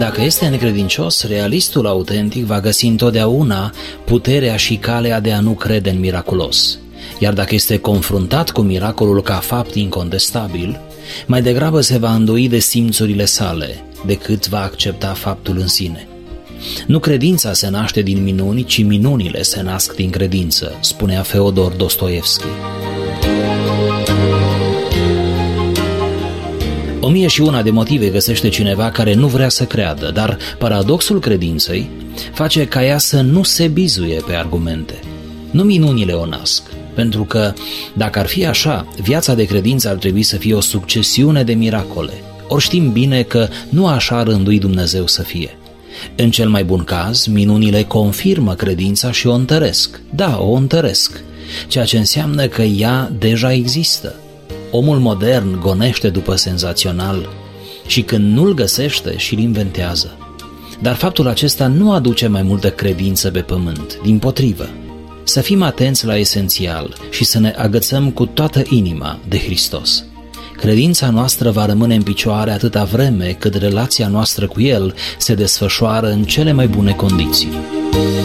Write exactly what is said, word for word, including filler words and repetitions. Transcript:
Dacă este necredincios, realistul autentic va găsi întotdeauna puterea și calea de a nu crede în miraculos. Iar dacă este confruntat cu miracolul ca fapt incontestabil, mai degrabă se va îndoi de simțurile sale decât va accepta faptul în sine. Nu credința se naște din minuni, ci minunile se nasc din credință, spunea Feodor Dostoevski. O mie și una de motive găsește cineva care nu vrea să creadă, dar paradoxul credinței face ca ea să nu se bizuie pe argumente. Nu minunile o nasc, pentru că, dacă ar fi așa, viața de credință ar trebui să fie o succesiune de miracole. Ori știm bine că nu așa a rânduit Dumnezeu să fie. În cel mai bun caz, minunile confirmă credința și o întăresc. Da, o întăresc, ceea ce înseamnă că ea deja există. Omul modern gonește după senzațional și când nu-l găsește și-l inventează. Dar faptul acesta nu aduce mai multă credință pe pământ, dimpotrivă. Să fim atenți la esențial și să ne agățăm cu toată inima de Hristos. Credința noastră va rămâne în picioare atâta vreme cât relația noastră cu El se desfășoară în cele mai bune condiții.